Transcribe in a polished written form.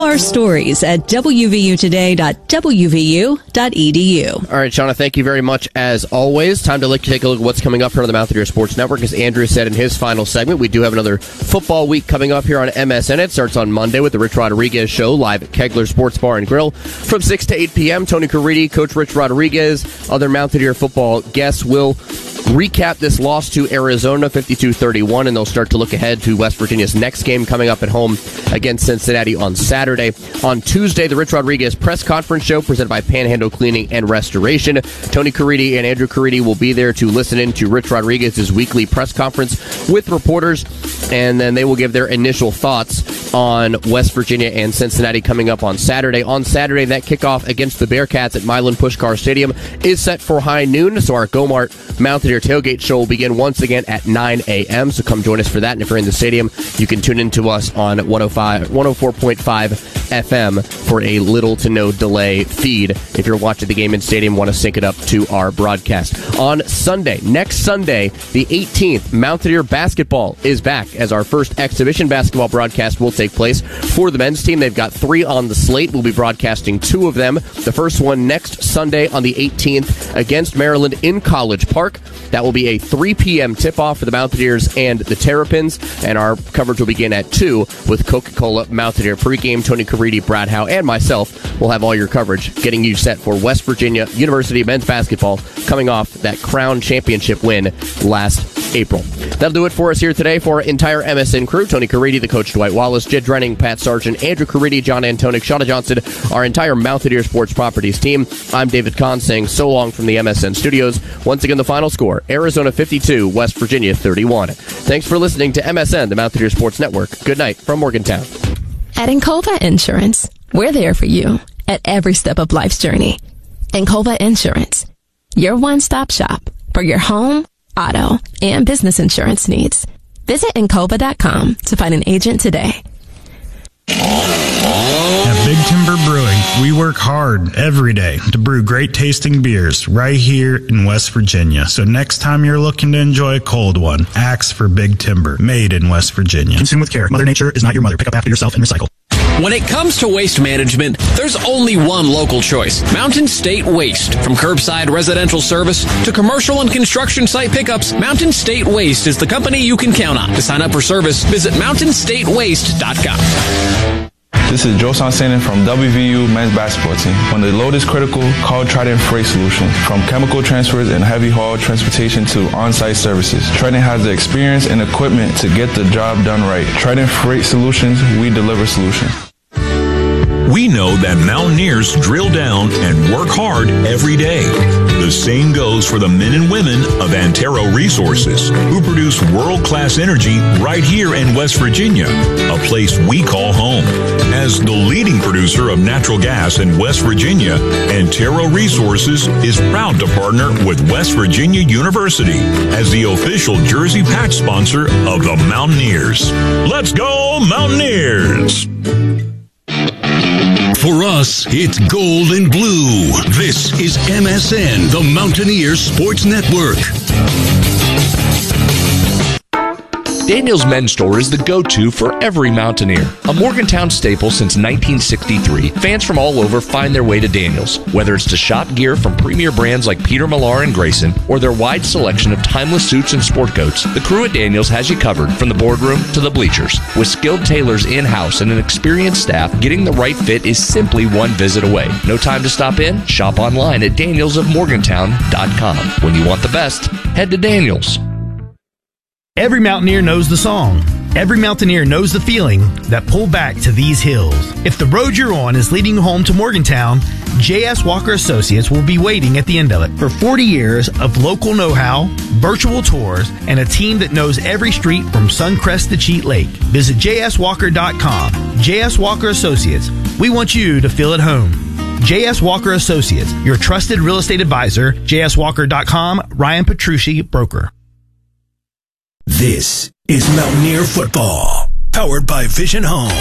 Our stories at wvutoday.wvu.edu. All right, Shauna, thank you very much as always. Time to take a look at what's coming up here on the Mountaineer Sports Network. As Andrew said in his final segment, we do have another football week coming up here on MSN. It starts on Monday with the Rich Rodriguez Show live at Kegler Sports Bar and Grill from 6 to 8 p.m. Tony Caridi, Coach Rich Rodriguez, other Mountaineer football guests will recap this loss to Arizona 52-31, and they'll start to look ahead to West Virginia's next game coming up at home against Cincinnati on Saturday. On Tuesday, the Rich Rodriguez press conference show presented by Panhandle Cleaning and Restoration. Tony Caridi and Andrew Caridi will be there to listen in to Rich Rodriguez's weekly press conference with reporters, and then they will give their initial thoughts on West Virginia and Cincinnati coming up on Saturday. On Saturday, that kickoff against the Bearcats at Milan Puskar Stadium is set for high noon, so our Go-Mart Mountaineer Tailgate Show will begin once again at 9 a.m., so come join us for that. And if you're in the stadium, you can tune in to us on 104.5 FM for a little to no delay feed. If you're watching the game in stadium, want to sync it up to our broadcast. On Sunday, next Sunday, the 18th, Mountaineer basketball is back as our first exhibition basketball broadcast will take place for the men's team. They've got 3 on the slate. We'll be broadcasting 2 of them. The first one next Sunday on the 18th against Maryland in College Park. That will be a 3 p.m. tip-off for the Mountaineers and the Terrapins, and our coverage will begin at 2 with Coca-Cola Mountaineer pregame. Tony Caridi, Brad Howe, and myself will have all your coverage, getting you set for West Virginia University men's basketball coming off that Crown Championship win last April. That'll do it for us here today for our entire MSN crew. Tony Caridi, the coach Dwight Wallace, Jed Drenning, Pat Sargent, Andrew Caridi, John Antonik, Shauna Johnson, our entire Mountaineer Sports Properties team. I'm David Kahn saying so long from the MSN studios. Once again, the final score, Arizona 52, West Virginia 31. Thanks for listening to MSN, the Mountaineer Sports Network. Good night from Morgantown. At Encova Insurance, we're there for you at every step of life's journey. Encova Insurance, your one-stop shop for your home, auto, and business insurance needs. Visit Encova.com to find an agent today. At Big Timber Brewing, we work hard every day to brew great tasting beers right here in West Virginia. So next time you're looking to enjoy a cold one, ask for Big Timber, made in West Virginia. Consume with care. Mother Nature is not your mother. Pick up after yourself and recycle. When it comes to waste management, there's only one local choice. Mountain State Waste. From curbside residential service to commercial and construction site pickups, Mountain State Waste is the company you can count on. To sign up for service, visit mountainstatewaste.com. This is Joe Sansanin from WVU men's basketball team. When the load is critical, call Trident Freight Solutions. From chemical transfers and heavy haul transportation to on-site services, Trident has the experience and equipment to get the job done right. Trident Freight Solutions, we deliver solutions. We know that Mountaineers drill down and work hard every day. The same goes for the men and women of Antero Resources, who produce world-class energy right here in West Virginia, a place we call home. As the leading producer of natural gas in West Virginia, Antero Resources is proud to partner with West Virginia University as the official jersey patch sponsor of the Mountaineers. Let's go, Mountaineers! For us, it's gold and blue. This is MSN, the Mountaineer Sports Network. Daniel's Men's Store is the go-to for every Mountaineer. A Morgantown staple since 1963, fans from all over find their way to Daniel's. Whether it's to shop gear from premier brands like Peter Millar and Grayson, or their wide selection of timeless suits and sport coats, the crew at Daniel's has you covered from the boardroom to the bleachers. With skilled tailors in-house and an experienced staff, getting the right fit is simply one visit away. No time to stop in? Shop online at danielsofmorgantown.com. When you want the best, head to Daniel's. Every Mountaineer knows the song. Every Mountaineer knows the feeling that pull back to these hills. If the road you're on is leading you home to Morgantown, J.S. Walker Associates will be waiting at the end of it. For 40 years of local know-how, virtual tours, and a team that knows every street from Suncrest to Cheat Lake, visit jswalker.com. J.S. Walker Associates. We want you to feel at home. J.S. Walker Associates, your trusted real estate advisor. JSWalker.com. Ryan Petrucci, broker. This is Mountaineer Football, powered by Vision Home.